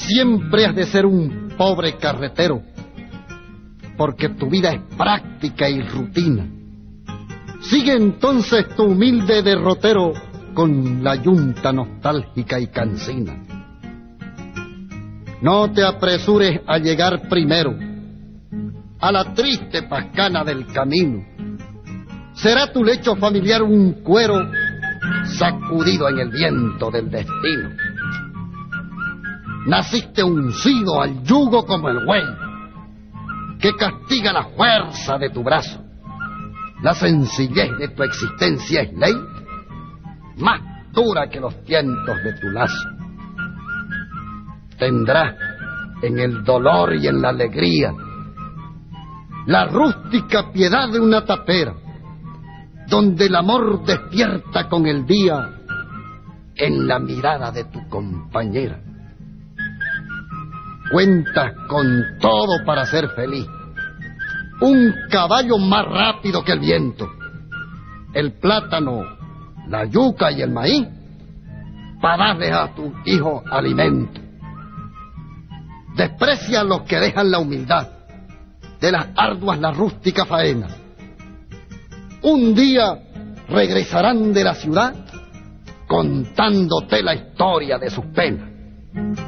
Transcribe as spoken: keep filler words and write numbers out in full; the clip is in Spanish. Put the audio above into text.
Siempre has de ser un pobre carretero, porque tu vida es práctica y rutina. Sigue entonces tu humilde derrotero con la yunta nostálgica y cansina. No te apresures a llegar primero a la triste pascana del camino. Será tu lecho familiar un cuero sacudido en el viento del destino. Naciste uncido al yugo como el buey, que castiga la fuerza de tu brazo. La sencillez de tu existencia es ley, más dura que los tientos de tu lazo. Tendrás en el dolor y en la alegría la rústica piedad de una tapera, donde el amor despierta con el día en la mirada de tu compañera. Cuentas con todo para ser feliz. Un caballo más rápido que el viento, el plátano, la yuca y el maíz, para darles a tus hijos alimento. Desprecia a los que dejan la humildad de las arduas la rústica faena. Un día regresarán de la ciudad contándote la historia de sus penas.